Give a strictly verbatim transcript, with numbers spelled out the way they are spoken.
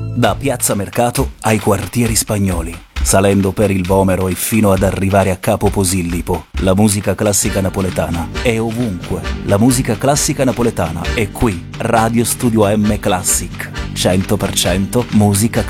Da Piazza Mercato ai quartieri spagnoli, salendo per il Vomero e fino ad arrivare a Capo Posillipo, la musica classica napoletana è ovunque. La musica classica napoletana è qui. Radio Studio M Classic, cento per cento musica